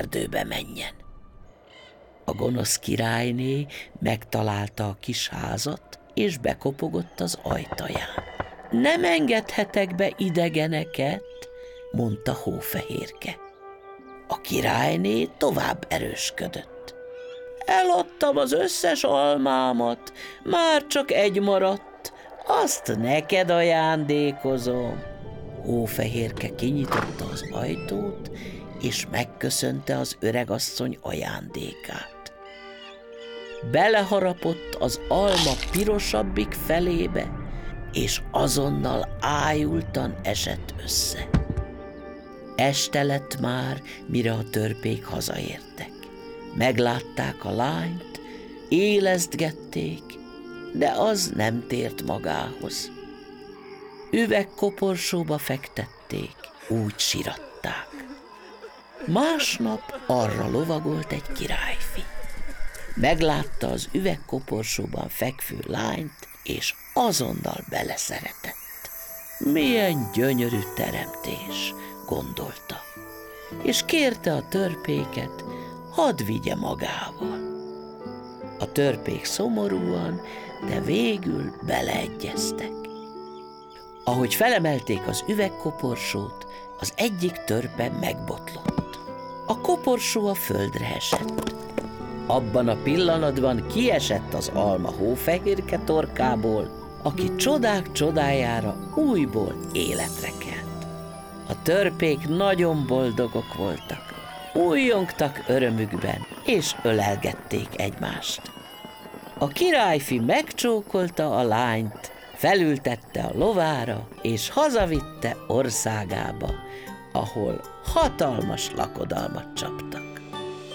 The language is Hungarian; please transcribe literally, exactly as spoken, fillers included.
erdőbe menjen. A gonosz királyné megtalálta a kis házat, és bekopogott az ajtaján. Nem engedhetek be idegeneket, mondta Hófehérke. A királyné tovább erősködött. Eladtam az összes almámat, már csak egy maradt, azt neked ajándékozom. Hófehérke kinyitotta az ajtót, és megköszönte az öregasszony ajándékát. Beleharapott az alma pirosabbik felébe, és azonnal ájultan esett össze. Este lett már, mire a törpék hazaértek. Meglátták a lányt, éleztgették, de az nem tért magához. Üvegkoporsóba fektették, úgy siratták. Másnap arra lovagolt egy királyfi. Meglátta az üvegkoporsóban fekvő lányt, és azonnal beleszeretett. Milyen gyönyörű teremtés, gondolta, és kérte a törpéket, hadd vigye magával. A törpék szomorúan, de végül beleegyeztek. Ahogy felemelték az üvegkoporsót, az egyik törpe megbotlott. A koporsó a földre esett. Abban a pillanatban kiesett az alma Hófehérke torkából, aki csodák csodájára újból életre kelt. A törpék nagyon boldogok voltak, újjongtak örömükben, és ölelgették egymást. A királyfi megcsókolta a lányt, felültette a lovára, és hazavitte országába, ahol hatalmas lakodalmat csapott.